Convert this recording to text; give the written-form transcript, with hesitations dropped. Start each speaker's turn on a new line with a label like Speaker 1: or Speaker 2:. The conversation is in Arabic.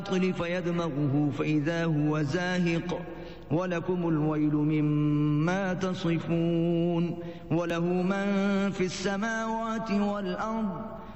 Speaker 1: فيدمغه فإذا هو زاهق ولكم الويل مما تصفون وله من في السماوات والأرض